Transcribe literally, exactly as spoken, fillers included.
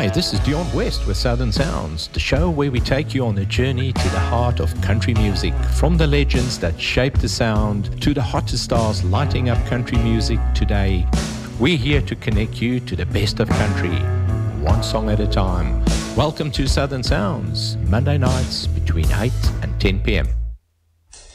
Hi, this is Dion West with Southern Sounds, the show where we take you on a journey to the heart of country music, from the legends that shaped the sound to the hottest stars lighting up country music today. We're here to connect you to the best of country, one song at a time. Welcome to Southern Sounds, Monday nights between eight and ten p.m.